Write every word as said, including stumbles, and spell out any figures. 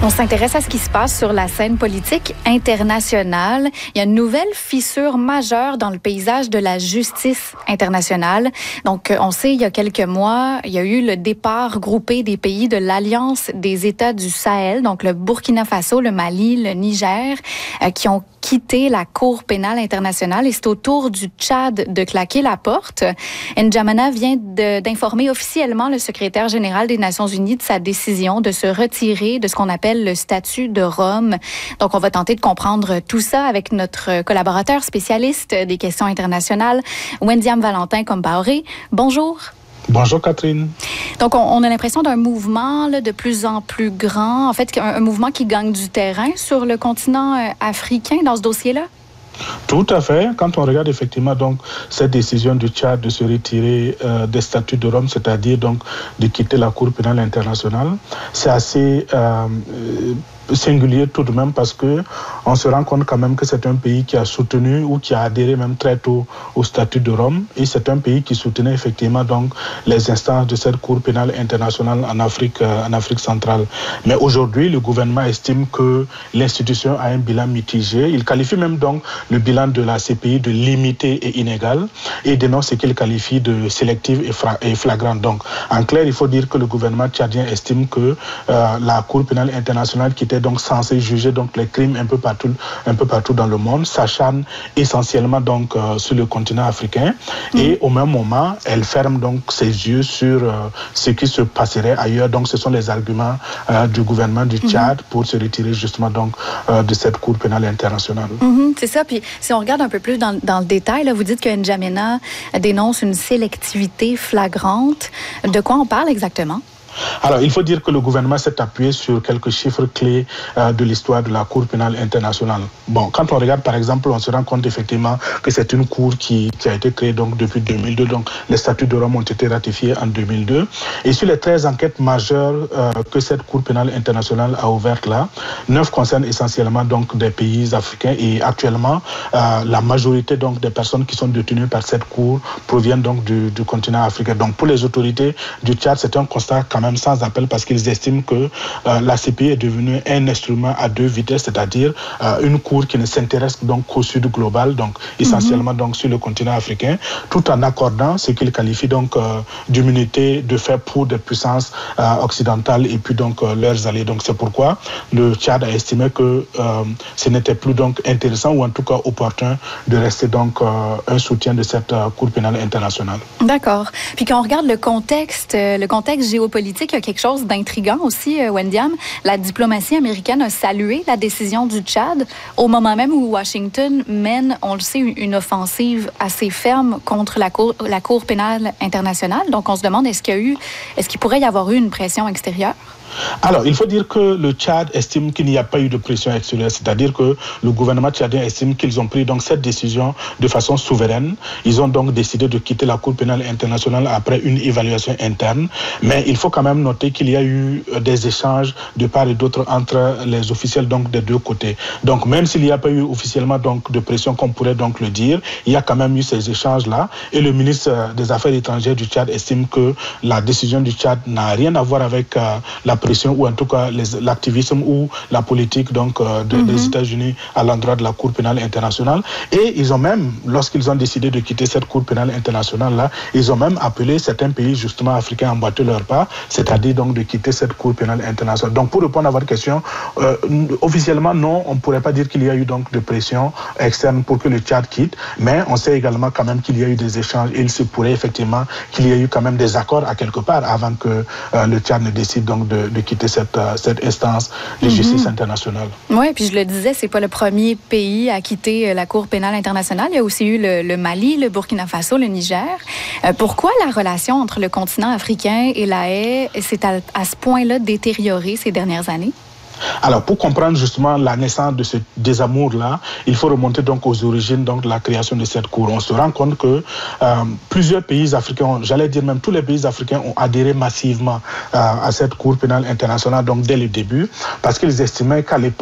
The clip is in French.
On s'intéresse à ce qui se passe sur la scène politique internationale. Il y a une nouvelle fissure majeure dans le paysage de la justice internationale. Donc, on sait, il y a quelques mois, il y a eu le départ groupé des pays de l'Alliance des États du Sahel, donc le Burkina Faso, le Mali, le Niger, euh, qui ont quitté la Cour pénale internationale. Et c'est au tour du Tchad de claquer la porte. N'Djamena vient de, d'informer officiellement le secrétaire général des Nations unies de sa décision de se retirer de ce qu'on appelle le statut de Rome. Donc, on va tenter de comprendre tout ça avec notre collaborateur spécialiste des questions internationales, Wendiam Valentin Compaoré. Bonjour. Bonjour Catherine. Donc, on, on a l'impression d'un mouvement là, de plus en plus grand, en fait, un, un mouvement qui gagne du terrain sur le continent euh, africain dans ce dossier-là? Tout à fait. Quand on regarde effectivement donc cette décision du Tchad de se retirer euh, des statuts de Rome, c'est-à-dire donc de quitter la Cour pénale internationale, c'est assez euh, singulier tout de même parce que on se rend compte quand même que c'est un pays qui a soutenu ou qui a adhéré même très tôt au statut de Rome, et c'est un pays qui soutenait effectivement donc les instances de cette Cour pénale internationale en Afrique, euh, en Afrique centrale. Mais aujourd'hui, le gouvernement estime que l'institution a un bilan mitigé. Il qualifie même donc le bilan de la C P I de limité et inégal et dénonce ce qu'il qualifie de sélective et, fra- et flagrante. Donc, en clair, il faut dire que le gouvernement tchadien estime que euh, la Cour pénale internationale, qui était donc censée juger donc les crimes un peu partout, un peu partout dans le monde, s'acharne essentiellement donc euh, sur le continent africain, mmh. et au même moment, elle ferme donc ses yeux sur euh, ce qui se passerait ailleurs. Donc, ce sont les arguments euh, du gouvernement du Tchad mmh. pour se retirer justement donc euh, de cette Cour pénale internationale. Mmh, c'est ça. Puis, si on regarde un peu plus dans, dans le détail, là, vous dites que N'Djamena dénonce une sélectivité flagrante. De quoi on parle exactement? Alors, il faut dire que le gouvernement s'est appuyé sur quelques chiffres clés euh, de l'histoire de la Cour pénale internationale. Bon, quand on regarde, par exemple, on se rend compte effectivement que c'est une cour qui, qui a été créée donc depuis deux mille deux. Donc, les statuts de Rome ont été ratifiés en deux mille deux. Et sur les treize enquêtes majeures euh, que cette Cour pénale internationale a ouvertes là, neuf concernent essentiellement donc des pays africains. Et actuellement, euh, la majorité donc des personnes qui sont détenues par cette cour proviennent donc du, du continent africain. Donc, pour les autorités du Tchad, c'est un constat quand même sans appel parce qu'ils estiment que euh, la C P I est devenue un instrument à deux vitesses, c'est-à-dire euh, une cour qui ne s'intéresse donc qu'au sud global, donc essentiellement mm-hmm. donc sur le continent africain, tout en accordant ce qu'ils qualifient donc euh, d'immunité de fait pour des puissances euh, occidentales et puis donc euh, leurs alliés. Donc c'est pourquoi le Tchad a estimé que euh, ce n'était plus donc intéressant ou en tout cas opportun de rester donc euh, un soutien de cette euh, Cour pénale internationale. D'accord. Puis quand on regarde le contexte, euh, le contexte géopolitique, il y a quelque chose d'intriguant aussi, euh, Wendiam. La diplomatie américaine a salué la décision du Tchad au moment même où Washington mène, on le sait, une offensive assez ferme contre la Cour, la Cour pénale internationale. Donc, on se demande, est-ce qu'il y a eu, est-ce qu'il pourrait y avoir eu une pression extérieure? Alors, il faut dire que le Tchad estime qu'il n'y a pas eu de pression extérieure, c'est-à-dire que le gouvernement tchadien estime qu'ils ont pris donc cette décision de façon souveraine. Ils ont donc décidé de quitter la Cour pénale internationale après une évaluation interne. Mais il faut quand même noter qu'il y a eu des échanges de part et d'autre entre les officiels donc des deux côtés. Donc, même s'il n'y a pas eu officiellement donc de pression, comme on pourrait donc le dire, il y a quand même eu ces échanges-là. Et le ministre des Affaires étrangères du Tchad estime que la décision du Tchad n'a rien à voir avec euh, la pression ou en tout cas les, l'activisme ou la politique donc euh, de, mm-hmm. des États-Unis à l'endroit de la Cour pénale internationale. Et ils ont même, lorsqu'ils ont décidé de quitter cette Cour pénale internationale là, ils ont même appelé certains pays justement africains à emboîter leur pas, c'est-à-dire donc de quitter cette Cour pénale internationale. Donc pour répondre à votre question, euh, officiellement non, on ne pourrait pas dire qu'il y a eu donc de pression externe pour que le Tchad quitte, mais on sait également quand même qu'il y a eu des échanges et il se pourrait effectivement qu'il y ait eu quand même des accords à quelque part avant que euh, le Tchad ne décide donc de de quitter cette, cette instance de justice mm-hmm. internationale. Oui, puis je le disais, c'est pas le premier pays à quitter la Cour pénale internationale. Il y a aussi eu le, le Mali, le Burkina Faso, le Niger. Euh, pourquoi la relation entre le continent africain et la haie s'est à, à ce point-là détériorée ces dernières années? Alors, pour comprendre justement la naissance de ce désamour-là, il faut remonter donc aux origines donc, de la création de cette cour. On se rend compte que euh, plusieurs pays africains, j'allais dire même tous les pays africains ont adhéré massivement euh, à cette Cour pénale internationale donc dès le début, parce qu'ils estimaient qu'à l'époque,